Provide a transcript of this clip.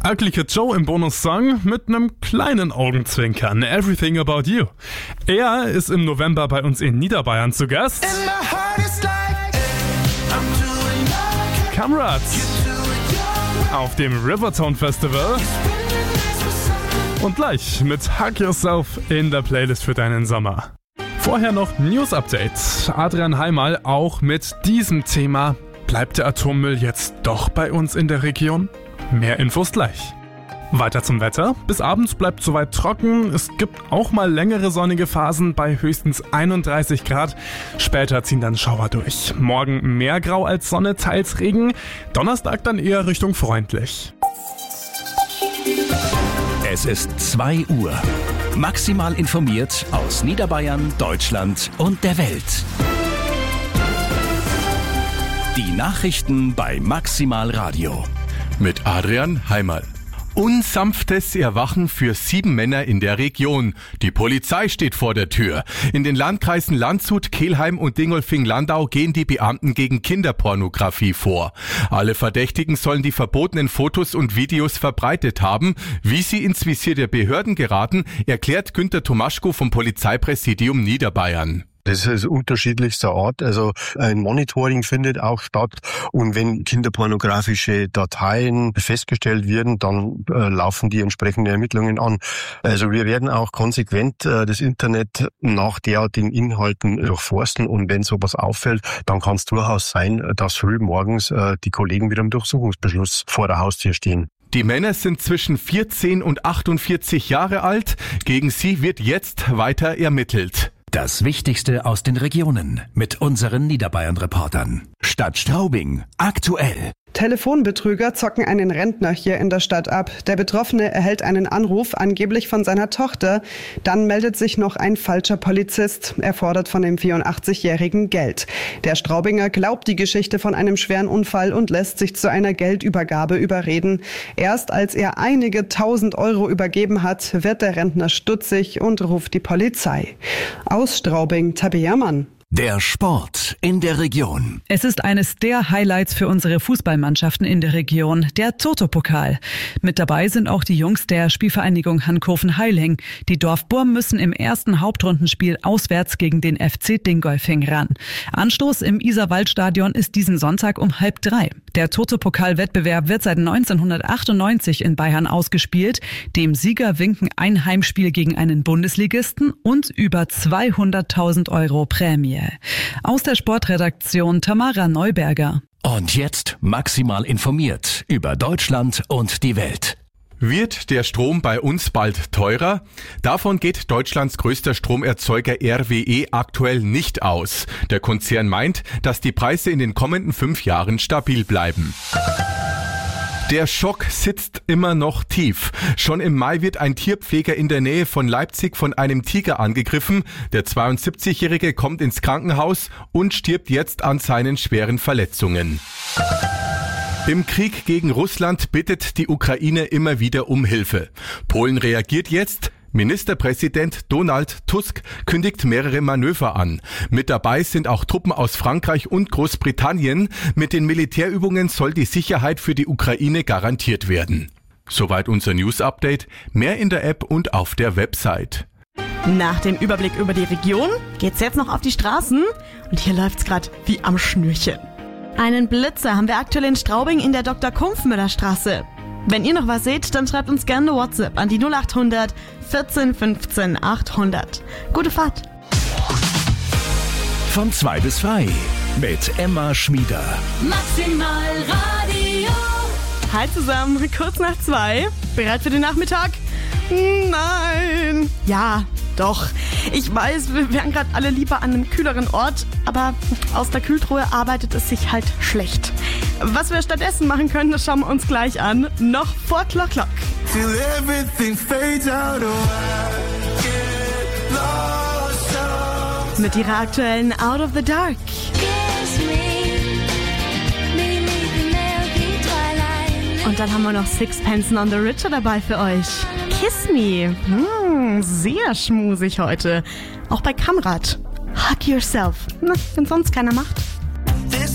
Ugly Kid Joe im Bonussong mit einem kleinen Augenzwinkern. Everything About You. Er ist im November bei uns in Niederbayern zu Gast. Kamrats auf dem Rivertone Festival. Und gleich mit Hug Yourself in der Playlist für deinen Sommer. Vorher noch News Update. Adrian Heimal auch mit diesem Thema. Bleibt der Atommüll jetzt doch bei uns in der Region? Mehr Infos gleich. Weiter zum Wetter. Bis abends bleibt soweit trocken. Es gibt auch mal längere sonnige Phasen bei höchstens 31 Grad. Später ziehen dann Schauer durch. Morgen mehr Grau als Sonne, teils Regen. Donnerstag dann eher Richtung freundlich. Es ist 2 Uhr. Maximal informiert aus Niederbayern, Deutschland und der Welt. Die Nachrichten bei Maximal Radio. Mit Adrian Heimal. Unsanftes Erwachen für 7 Männer in der Region. Die Polizei steht vor der Tür. In den Landkreisen Landshut, Kelheim und Dingolfing-Landau gehen die Beamten gegen Kinderpornografie vor. Alle Verdächtigen sollen die verbotenen Fotos und Videos verbreitet haben. Wie sie ins Visier der Behörden geraten, erklärt Günter Tomaschko vom Polizeipräsidium Niederbayern. Das ist unterschiedlichster Art. Also ein Monitoring findet auch statt. Und wenn kinderpornografische Dateien festgestellt werden, dann laufen die entsprechenden Ermittlungen an. Also wir werden auch konsequent das Internet nach derartigen Inhalten durchforsten. Und wenn sowas auffällt, dann kann es durchaus sein, dass früh morgens die Kollegen mit einem Durchsuchungsbeschluss vor der Haustür stehen. Die Männer sind zwischen 14 und 48 Jahre alt. Gegen sie wird jetzt weiter ermittelt. Das Wichtigste aus den Regionen mit unseren Niederbayern-Reportern. Stadt Straubing, aktuell. Telefonbetrüger zocken einen Rentner hier in der Stadt ab. Der Betroffene erhält einen Anruf, angeblich von seiner Tochter. Dann meldet sich noch ein falscher Polizist. Er fordert von dem 84-Jährigen Geld. Der Straubinger glaubt die Geschichte von einem schweren Unfall und lässt sich zu einer Geldübergabe überreden. Erst als er einige 1000 Euro übergeben hat, wird der Rentner stutzig und ruft die Polizei. Aus Straubing, Tabea Mann. Der Sport in der Region. Es ist eines der Highlights für unsere Fußballmannschaften in der Region, der Toto-Pokal. Mit dabei sind auch die Jungs der Spielvereinigung Hankofen-Heiling. Die Dorfburm müssen im ersten Hauptrundenspiel auswärts gegen den FC Dingolfing ran. Anstoß im Isarwaldstadion ist diesen Sonntag um 2:30. Der Toto-Pokal-Wettbewerb wird seit 1998 in Bayern ausgespielt. Dem Sieger winken ein Heimspiel gegen einen Bundesligisten und über 200.000 Euro Prämie. Aus der Sportredaktion Tamara Neuberger. Und jetzt maximal informiert über Deutschland und die Welt. Wird der Strom bei uns bald teurer? Davon geht Deutschlands größter Stromerzeuger RWE aktuell nicht aus. Der Konzern meint, dass die Preise in den kommenden 5 Jahren stabil bleiben. Der Schock sitzt immer noch tief. Schon im Mai wird ein Tierpfleger in der Nähe von Leipzig von einem Tiger angegriffen. Der 72-Jährige kommt ins Krankenhaus und stirbt jetzt an seinen schweren Verletzungen. Im Krieg gegen Russland bittet die Ukraine immer wieder um Hilfe. Polen reagiert jetzt. Ministerpräsident Donald Tusk kündigt mehrere Manöver an. Mit dabei sind auch Truppen aus Frankreich und Großbritannien. Mit den Militärübungen soll die Sicherheit für die Ukraine garantiert werden. Soweit unser News-Update. Mehr in der App und auf der Website. Nach dem Überblick über die Region geht's jetzt noch auf die Straßen. Und hier läuft's gerade wie am Schnürchen. Einen Blitzer haben wir aktuell in Straubing in der Dr. Kumpfmüller-Straße. Wenn ihr noch was seht, dann schreibt uns gerne eine WhatsApp an die 0800 14 15 800. Gute Fahrt! Von 2 bis 3 mit Emma Schmieder. Maximal Radio. Hi zusammen, kurz nach 2. Bereit für den Nachmittag? Nein! Ja, doch. Ich weiß, wir wären gerade alle lieber an einem kühleren Ort, aber aus der Kühltruhe arbeitet es sich halt schlecht. Was wir stattdessen machen können, das schauen wir uns gleich an. Noch vor Clock. Mit ihrer aktuellen Out of the Dark. Und dann haben wir noch Sixpence None the Richer dabei für euch. Kiss Me. Sehr schmusig heute. Auch bei Kamrad. Hug Yourself. Na, wenn sonst keiner macht.